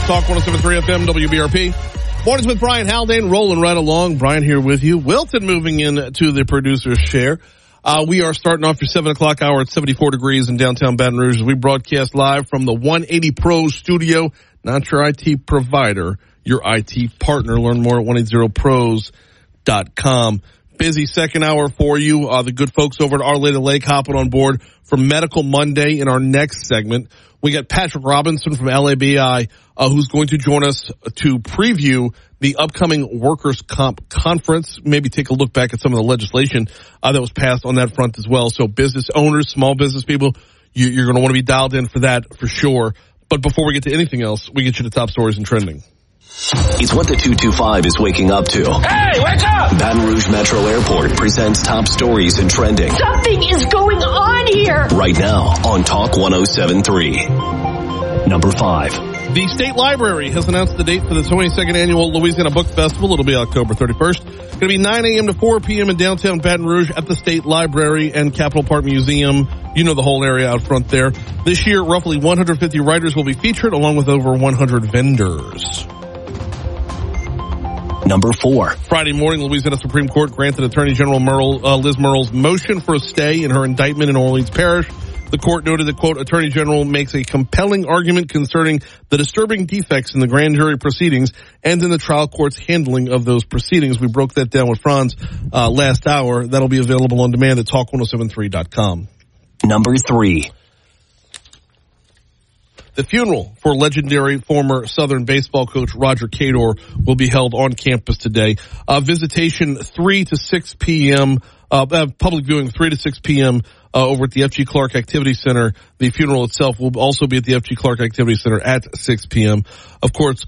Talk 107.3 FM, WBRP. Mornings with Brian Haldane, rolling right along. Brian here with you. Wilton moving in to the producer's chair. We are starting off your 7 o'clock hour at 74 degrees in downtown Baton Rouge as we broadcast live from the 180 Pros studio. Not your IT provider, your IT partner. Learn more at 180pros.com. Busy second hour for you. The good folks over at Our Lady Lake hopping on board for Medical Monday in our next segment. We got Patrick Robinson from LABI, who's going to join us to preview the upcoming workers' comp conference, maybe take a look back at some of the legislation that was passed on that front as well. So business owners, small business people, you're going to want to be dialed in for that for sure. But before we get to anything else, we get you the top stories and trending. It's what the 225 is waking up to. Hey, wake up! Baton Rouge Metro Airport presents top stories and trending. Something is going on here! Right now on Talk 107.3. Number 5. The State Library has announced the date for the 22nd Annual Louisiana Book Festival. It'll be October 31st. It's going to be 9 a.m. to 4 p.m. in downtown Baton Rouge at the State Library and Capitol Park Museum. You know the whole area out front there. This year, roughly 150 writers will be featured, along with over 100 vendors. Number 4. Friday morning, Louisiana Supreme Court granted Attorney General Liz Murrell's motion for a stay in her indictment in Orleans Parish. The court noted that, quote, Attorney General makes a compelling argument concerning the disturbing defects in the grand jury proceedings and in the trial court's handling of those proceedings. We broke that down with Franz last hour. That'll be available on demand at talk1073.com. Number 3. The funeral for legendary former Southern baseball coach Roger Cador will be held on campus today. Visitation 3 to 6 p.m., public viewing 3 to 6 p.m. Over at the F.G. Clark Activity Center. The funeral itself will also be at the F.G. Clark Activity Center at 6 p.m. Of course,